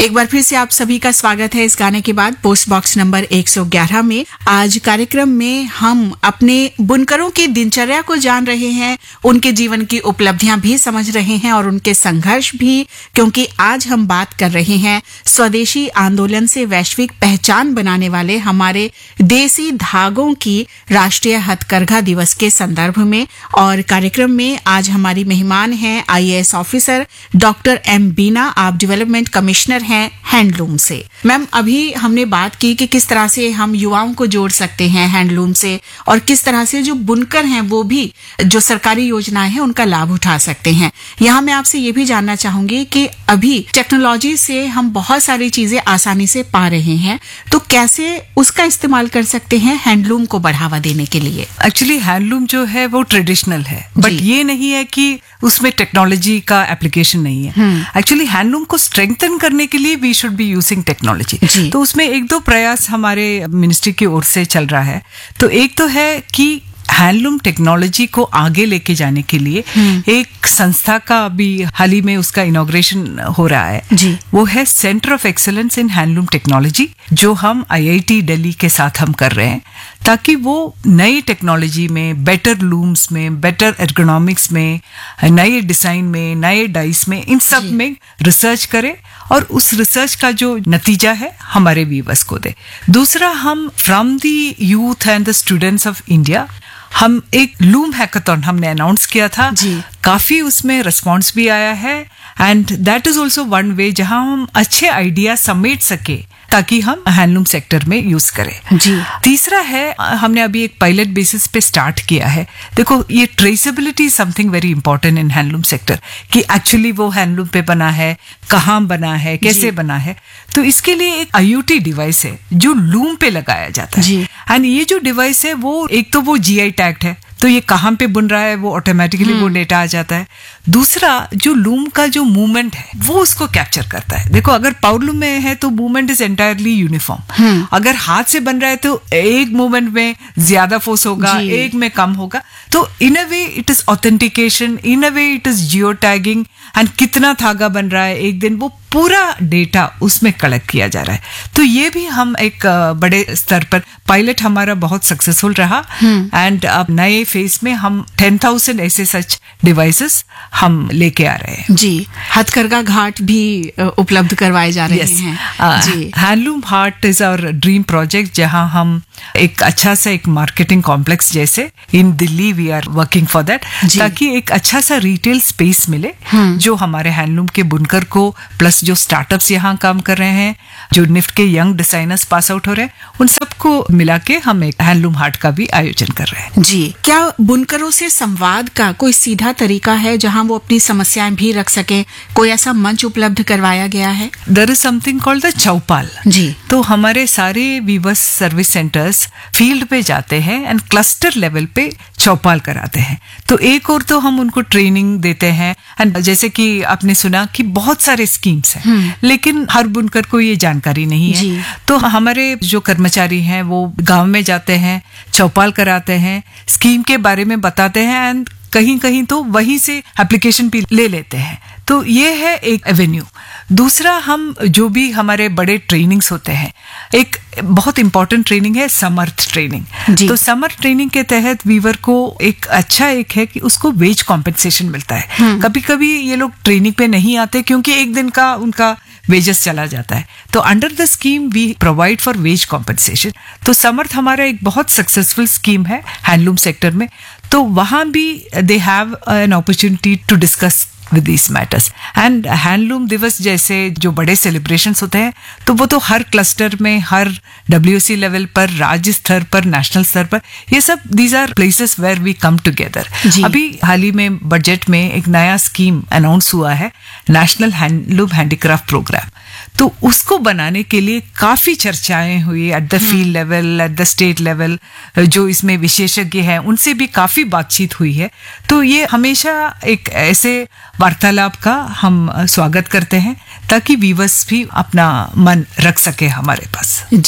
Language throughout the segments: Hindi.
एक बार फिर से आप सभी का स्वागत है इस गाने के बाद पोस्ट बॉक्स नंबर 111 में। आज कार्यक्रम में हम अपने बुनकरों की दिनचर्या को जान रहे हैं, उनके जीवन की उपलब्धियां भी समझ रहे हैं और उनके संघर्ष भी, क्योंकि आज हम बात कर रहे हैं स्वदेशी आंदोलन से वैश्विक पहचान बनाने वाले हमारे देसी धागों की राष्ट्रीय हथकरघा दिवस के संदर्भ में। और कार्यक्रम में आज हमारी मेहमान हैं IAS ऑफिसर डॉक्टर M बीना। आप डेवलपमेंट कमिश्नर हैं हैंडलूम से। मैम, अभी हमने बात की कि किस तरह से हम युवाओं को जोड़ सकते हैं हैंडलूम से और किस तरह से जो बुनकर हैं वो भी जो सरकारी योजनाएं हैं उनका लाभ उठा सकते हैं। यहाँ मैं आपसे ये भी जानना चाहूंगी कि अभी टेक्नोलॉजी से हम बहुत सारी चीजें आसानी से पा रहे हैं, तो कैसे उसका इस्तेमाल कर सकते हैं हैंडलूम को बढ़ावा देने के लिए? एक्चुअली हैंडलूम जो है वो ट्रेडिशनल है, बट ये नहीं है कि उसमें टेक्नोलॉजी का एप्लीकेशन नहीं है। एक्चुअली हैंडलूम को स्ट्रेंथन करने के लिए we should be using technology. तो उसमें एक दो प्रयास हमारे मिनिस्ट्री की ओर से चल रहा है। तो एक तो है कि हैंडलूम टेक्नोलॉजी को आगे लेके जाने के लिए एक संस्था का अभी हाल ही में उसका इनॉग्रेशन हो रहा है जी। वो है centre of excellence in handloom technology, जो हम IIT दिल्ली के साथ हम कर रहे हैं, ताकि वो नई टेक्नोलॉजी में, बेटर लूम्स में, बेटर एर्गोनॉमिक्स में, नए डिजाइन में, नए डाइस में, इन सब में रिसर्च करे और उस रिसर्च का जो नतीजा है हमारे व्यूअर्स को दे। दूसरा, हम from the youth and the students of India हम एक लूम हैकाथॉन हमने अनाउंस किया था जी। काफी उसमें रिस्पॉन्स भी आया है and that is also one way जहां हम अच्छे आइडिया समेट सके ताकि हम हैंडलूम सेक्टर में यूज करें जी। तीसरा है, हमने अभी एक पायलट बेसिस पे स्टार्ट किया है। देखो, ये traceability something very important in handloom sector, कि एक्चुअली वो हैंडलूम पे बना है, कहाँ बना है, कैसे बना है। तो इसके लिए एक IoT डिवाइस है जो लूम पे लगाया जाता है एंड ये जो डिवाइस है वो एक तो वो GI टैग्ड है, तो ये कहाँ पे बुन रहा है वो ऑटोमेटिकली वो डेटा आ जाता है। दूसरा, जो लूम का जो मूवमेंट है वो उसको कैप्चर करता है। देखो, अगर पावर लूम में है तो मूवमेंट इज एंटायरली यूनिफॉर्म। अगर हाथ से बन रहा है तो एक मूवमेंट में ज्यादा फोर्स होगा, एक में कम होगा। तो इन अ way it is authentication, in a way it is geo tagging and कितना धागा बन रहा है एक दिन, वो पूरा डेटा उसमें कलेक्ट किया जा रहा है। तो ये भी हम एक बड़े स्तर पर पायलट हमारा बहुत सक्सेसफुल रहा एंड अब नए फेज में हम 10,000 ऐसे सच डिवाइसेस हम लेके आ रहे हैं जी। हथकरघा घाट भी उपलब्ध करवाए जा रहे हैं जी। Handloom heart is our dream project, जहां हम एक अच्छा सा एक मार्केटिंग कॉम्प्लेक्स जैसे इन Delhi we are working for that, ताकि एक अच्छा सा रिटेल स्पेस मिले जो हमारे हैंडलूम के बुनकर को, प्लस जो स्टार्टअप्स यहाँ काम कर रहे हैं, जो निफ्ट के यंग डिजाइनर्स पास आउट हो रहे हैं, उन सबको मिला के हम एक हैंडलूम हार्ट का भी आयोजन कर रहे हैं जी। क्या बुनकरों से संवाद का कोई सीधा तरीका है जहां वो अपनी समस्याएं भी रख सकें? कोई ऐसा मंच उपलब्ध करवाया गया है? There is something called the चौपाल जी। तो हमारे सारे वीवर्स सर्विस सेंटर्स फील्ड पे जाते हैं एंड क्लस्टर लेवल पे चौपाल कराते हैं। तो एक और तो हम उनको ट्रेनिंग देते हैं एंड जैसे कि आपने सुना कि बहुत सारे स्कीम्स हैं, लेकिन हर बुनकर को ये जानकारी नहीं है। तो हमारे जो कर्मचारी हैं वो गांव में जाते हैं, चौपाल कराते हैं, स्कीम के बारे में बताते हैं एंड कहीं कहीं तो वहीं से एप्लीकेशन भी ले लेते हैं। तो ये है एक एवेन्यू। दूसरा, हम जो भी हमारे बड़े ट्रेनिंग्स होते हैं, एक बहुत इंपॉर्टेंट ट्रेनिंग है समर्थ ट्रेनिंग। तो समर्थ ट्रेनिंग के तहत वीवर को एक अच्छा एक है कि उसको वेज कॉम्पेंसेशन मिलता है। कभी कभी ये लोग ट्रेनिंग पे नहीं आते क्योंकि एक दिन का उनका वेजेस चला जाता है। तो under the scheme we provide for veg compensation. तो समर्थ हमारा एक बहुत सक्सेसफुल स्कीम है हैंडलूम सेक्टर में। तो वहां भी they have an opportunity to discuss with these matters and handloom दिवस जैसे जो बड़े सेलिब्रेशंस होते हैं तो वो तो हर क्लस्टर में, हर WC लेवल पर, राज्य स्तर पर, नेशनल स्तर पर, ये सब these are places where we come together. अभी हाल ही में बजट में एक नया स्कीम अनाउंस हुआ है, नेशनल हैंडलूम हैंडीक्राफ्ट प्रोग्राम। तो उसको बनाने के लिए काफी चर्चाएं हुई at the field level, at the state level. जो इसमें विशेषज्ञ हैं उनसे भी काफी बातचीत हुई है। तो ये हमेशा एक ऐसे वार्तालाप का हम स्वागत करते हैं ताकि व्यूअर्स भी अपना मन रख सके हमारे पास जी।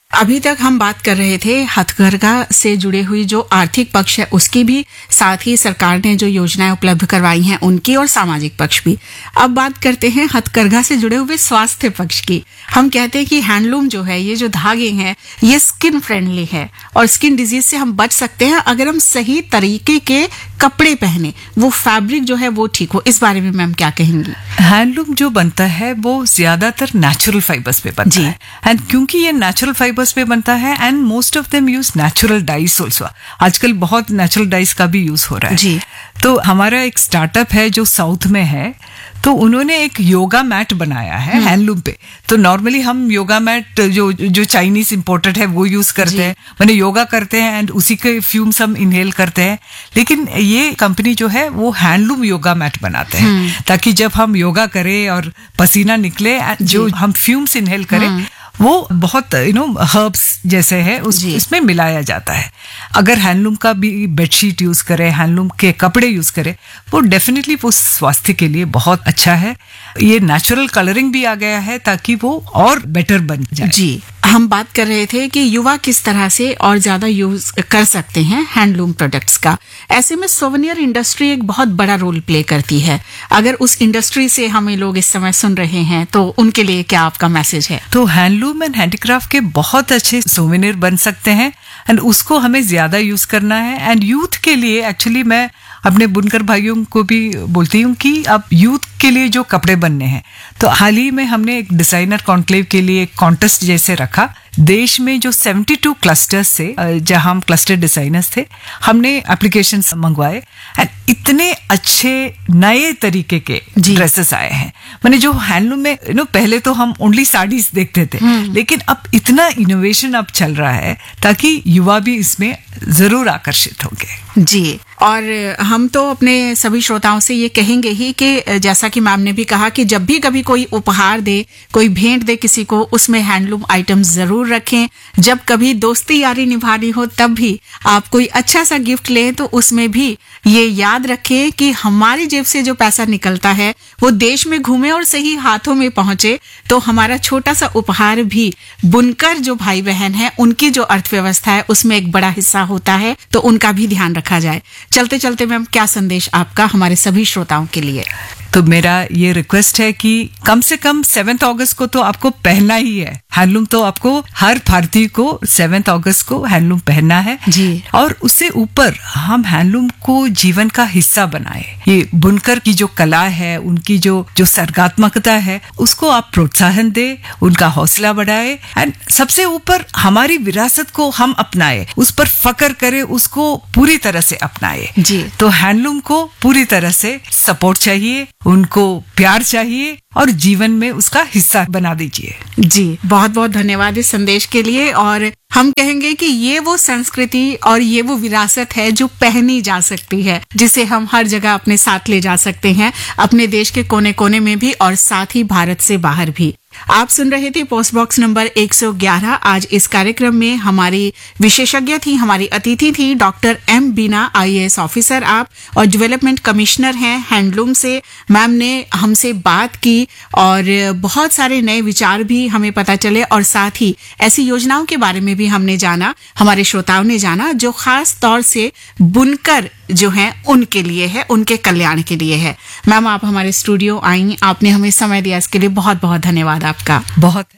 अभी तक हम बात कर रहे थे हथकरघा से जुड़े हुई जो आर्थिक पक्ष है उसकी भी, साथ ही सरकार ने जो योजनाएं उपलब्ध करवाई हैं उनकी, और सामाजिक पक्ष भी। अब बात करते हैं हथकरघा से जुड़े हुए स्वास्थ्य पक्ष की। हम कहते हैं कि हैंडलूम जो है, ये जो धागे हैं, ये स्किन फ्रेंडली है और स्किन डिजीज से हम बच सकते हैं अगर हम सही तरीके के कपड़े पहने, वो फैब्रिक जो है वो ठीक हो। इस बारे में मैम क्या कहेंगी? हैंडलूम जो बनता है वो ज्यादातर नेचुरल फाइबर्स पे बनता है, एंड क्योंकि ये नेचुरल फाइबर्स पे बनता है and most of them use natural dies also. आजकल बहुत नेचुरल डाइज का भी यूज हो रहा है जी। तो हमारा एक स्टार्टअप है जो साउथ में है, तो उन्होंने एक योगा मैट बनाया है हैंडलूम पे। तो नॉर्मली हम योगा मैट जो चाइनीज इंपोर्टेड है वो यूज करते हैं, मैंने योगा करते हैं एंड उसी के फ्यूम्स हम इनहेल करते हैं। लेकिन ये कंपनी जो है वो हैंडलूम योगा मैट बनाते हैं ताकि जब हम योगा करें और पसीना निकले, जो हम फ्यूम्स इनहेल करें वो बहुत हर्ब्स जैसे है इसमें मिलाया जाता है। अगर हैंडलूम का भी बेडशीट यूज करें, हैंडलूम के कपड़े यूज करें, वो डेफिनेटली वो स्वास्थ्य के लिए बहुत अच्छा है। ये नेचुरल कलरिंग भी आ गया है ताकि वो और बेटर बन जाए। जी, हम बात कर रहे थे कि युवा किस तरह से और ज्यादा यूज कर सकते हैं हैंडलूम प्रोडक्ट्स का। ऐसे में सोवेनियर इंडस्ट्री एक बहुत बड़ा रोल प्ले करती है। अगर उस इंडस्ट्री से हमें लोग इस समय सुन रहे हैं तो उनके लिए क्या आपका मैसेज है? तो हैंडलूम एंड हैंडीक्राफ्ट के बहुत अच्छे सोवेनियर बन सकते हैं एंड उसको हमें ज्यादा यूज करना है। एंड यूथ के लिए एक्चुअली मैं अपने बुनकर भाइयों को भी बोलती हूँ कि अब यूथ के लिए जो कपड़े बनने हैं, तो हाल ही में हमने एक डिजाइनर कॉन्क्लेव के लिए एक कॉन्टेस्ट जैसे रखा। देश में जो 72 क्लस्टर्स से, जहां हम क्लस्टर डिजाइनर्स थे, हमने एप्लीकेशंस मंगवाए एंड इतने अच्छे नए तरीके के ड्रेसेस आए हैं। मैंने जो हैंडलूम में पहले तो हम ओनली साड़ीज देखते थे, लेकिन अब इतना इनोवेशन अब चल रहा है ताकि युवा भी इसमें जरूर आकर्षित होंगे। जी, और हम तो अपने सभी श्रोताओं से ये कहेंगे ही कि जैसा कि मैम ने भी कहा कि जब भी कभी कोई उपहार दे, कोई भेंट दे किसी को, उसमें हैंडलूम आइटम्स जरूर रखें। जब कभी दोस्ती यारी निभानी हो तब भी आप कोई अच्छा सा गिफ्ट लें तो उसमें भी ये याद रखें कि हमारी जेब से जो पैसा निकलता है वो देश में घूमे और सही हाथों में पहुंचे। तो हमारा छोटा सा उपहार भी बुनकर जो भाई बहन है उनकी जो अर्थव्यवस्था है उसमें एक बड़ा हिस्सा होता है, तो उनका भी ध्यान रखा जाए। चलते चलते मैम, क्या संदेश आपका हमारे सभी श्रोताओं के लिए? तो मेरा ये रिक्वेस्ट है कि कम से कम 7 अगस्त को तो आपको पहनना ही है हैंडलूम। तो आपको हर भारतीय को 7 अगस्त को हैंडलूम पहनना है जी। और उससे ऊपर हम हैंडलूम को जीवन का हिस्सा बनाए। ये बुनकर की जो कला है, उनकी जो सर्गात्मकता है, उसको आप प्रोत्साहन दे, उनका हौसला बढ़ाए एंड सबसे ऊपर हमारी विरासत को हम अपनाए, उस पर फक्र करें, उसको पूरी तरह से अपनाए। जी। तो हैंडलूम को पूरी तरह से सपोर्ट चाहिए, उनको प्यार चाहिए और जीवन में उसका हिस्सा बना दीजिए। जी, बहुत बहुत धन्यवाद इस संदेश के लिए। और हम कहेंगे कि ये वो संस्कृति और ये वो विरासत है जो पहनी जा सकती है, जिसे हम हर जगह अपने साथ ले जा सकते हैं, अपने देश के कोने कोने में भी और साथ ही भारत से बाहर भी। आप सुन रहे थे पोस्ट बॉक्स नंबर 111। आज इस कार्यक्रम में हमारी विशेषज्ञ थी, हमारी अतिथि थी डॉक्टर एम बीना, IAS ऑफिसर आप और डेवलपमेंट कमिश्नर हैं हैंडलूम से। मैम ने हमसे बात की और बहुत सारे नए विचार भी हमें पता चले और साथ ही ऐसी योजनाओं के बारे में भी हमने जाना, हमारे श्रोताओं ने जाना, जो खास तौर से बुनकर जो हैं उनके लिए है, उनके कल्याण के लिए है। मैम, आप हमारे स्टूडियो आई, आपने हमें समय दिया, इसके लिए बहुत बहुत धन्यवाद आपका। बहुत